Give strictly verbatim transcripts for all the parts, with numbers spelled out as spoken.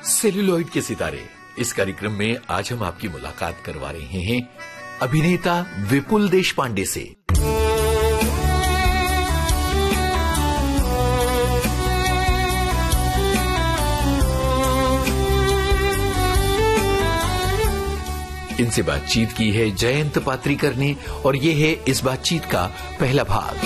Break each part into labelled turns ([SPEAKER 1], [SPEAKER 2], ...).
[SPEAKER 1] Celluloid के सितारे, इस कार्यक्रम में आज हम आपकी मुलाकात करवा रहे हैं अभिनेता विपुल देशपांडे से। इनसे बातचीत की है जयंत पात्रीकर ने और ये है इस बातचीत का पहला भाग।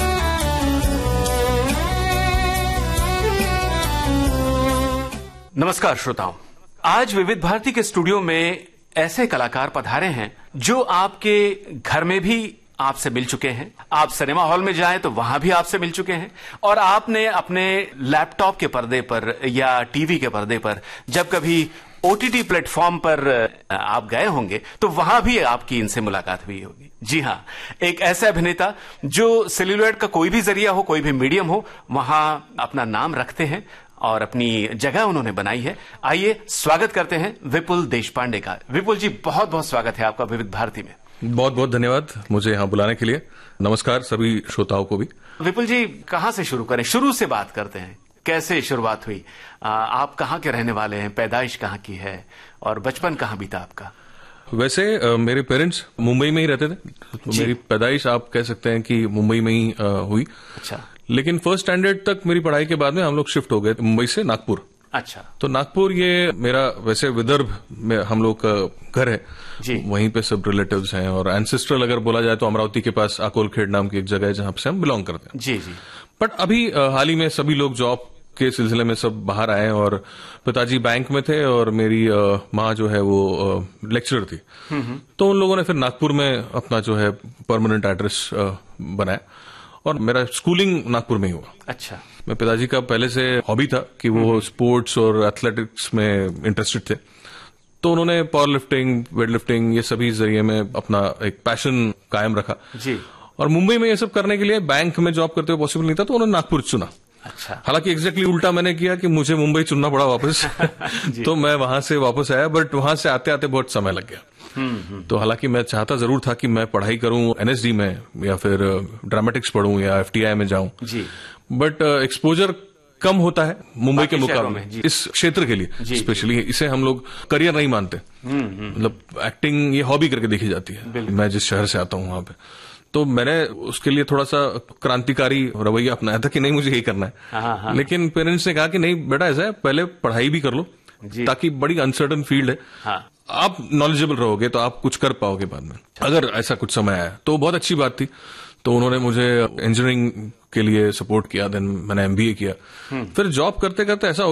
[SPEAKER 2] नमस्कार श्रोताओं, आज विविध भारती के स्टूडियो में ऐसे कलाकार पधारे हैं जो आपके घर में भी आपसे मिल चुके हैं, आप सिनेमा हॉल में जाएं तो वहां भी आपसे मिल चुके हैं, और आपने अपने लैपटॉप के पर्दे पर या टीवी के पर्दे पर जब कभी ओटीटी प्लेटफॉर्म पर आप गए होंगे तो वहां भी आपकी इनसे मुलाकात हुई होगी। जी हां, एक ऐसा अभिनेता जो सेल्यूलॉइड का कोई भी जरिया हो, कोई भी मीडियम हो, वहां अपना नाम रखते हैं और अपनी जगह उन्होंने बनाई है। आइए स्वागत करते हैं विपुल देशपांडे का। विपुल जी, बहुत बहुत स्वागत है आपका विविध भारती में।
[SPEAKER 3] बहुत बहुत धन्यवाद मुझे यहाँ बुलाने के लिए। नमस्कार सभी श्रोताओं को भी।
[SPEAKER 2] विपुल जी, कहां से शुरू करें? शुरू से बात करते हैं, कैसे शुरुआत हुई? आ, आप कहाँ के रहने वाले हैं? पैदाइश कहाँ की है और बचपन कहाँ बीता आपका?
[SPEAKER 3] वैसे आ, मेरे पेरेंट्स मुंबई में ही रहते थे, तो मेरी पैदाइश आप कह सकते हैं कि मुंबई में ही आ, हुई।
[SPEAKER 2] अच्छा। लेकिन
[SPEAKER 3] फर्स्ट स्टैंडर्ड तक मेरी पढ़ाई के बाद में हम लोग शिफ्ट हो गए मुंबई से नागपुर।
[SPEAKER 2] अच्छा। तो
[SPEAKER 3] नागपुर ये मेरा वैसे विदर्भ में हम लोग का घर है जी, वहीं पे सब रिलेटिव्स हैं, और एंसेस्ट्रल अगर बोला जाए तो अमरावती के पास आकोलखेड़ नाम की एक जगह है जहां से हम बिलोंग करते हैं।
[SPEAKER 2] जी जी।
[SPEAKER 3] बट अभी हाल ही में सभी लोग जॉब के सिलसिले में सब बाहर आए, और पिताजी बैंक में थे और मेरी माँ जो है वो लेक्चरर थी, तो उन लोगों ने फिर नागपुर में अपना जो है परमानेंट एड्रेस बनाया, और मेरा स्कूलिंग नागपुर में ही हुआ।
[SPEAKER 2] अच्छा।
[SPEAKER 3] मैं पिताजी का पहले से हॉबी था कि वो स्पोर्ट्स और एथलेटिक्स में इंटरेस्टेड थे, तो उन्होंने पावर लिफ्टिंग, वेट लिफ्टिंग, ये सभी जरिए में अपना एक पैशन कायम रखा जी। और मुंबई में ये सब करने के लिए बैंक में जॉब करते हुए पॉसिबल नहीं था, तो उन्होंने नागपुर चुना।
[SPEAKER 2] अच्छा।
[SPEAKER 3] हालांकि एग्जैक्टली उल्टा मैंने किया कि मुझे मुंबई चुनना पड़ा वापस तो मैं वहां से वापस आया, बट वहां से आते आते बहुत समय लग गया। तो हालांकि मैं चाहता जरूर था कि मैं पढ़ाई करूं एनएसडी में या फिर ड्रामेटिक्स पढ़ूं या एफटीआई में जाऊं जी, बट एक्सपोजर कम होता है मुंबई के मुकाबले इस क्षेत्र के लिए, स्पेशली इसे हम लोग करियर नहीं मानते। मतलब एक्टिंग ये हॉबी करके देखी जाती है। मैं जिस शहर से आता हूं वहां पे, तो मैंने उसके लिए थोड़ा सा क्रांतिकारी रवैया अपनाया था कि नहीं मुझे यही करना है। हाँ हाँ। लेकिन पेरेंट्स ने कहा कि नहीं बेटा, ऐसा है पहले पढ़ाई भी कर लो, ताकि बड़ी अनसर्टन फील्ड है। हाँ। आप नॉलेजेबल रहोगे तो आप कुछ कर पाओगे बाद में, अगर ऐसा कुछ समय आया तो बहुत अच्छी बात थी। तो उन्होंने मुझे इंजीनियरिंग के लिए सपोर्ट किया, देन मैंने एमबीए किया। फिर जॉब करते करते ऐसा